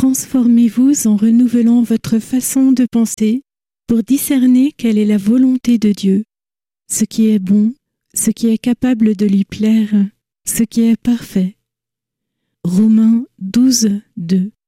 Transformez-vous en renouvelant votre façon de penser pour discerner quelle est la volonté de Dieu, ce qui est bon, ce qui est capable de lui plaire, ce qui est parfait. Romains 12, 2.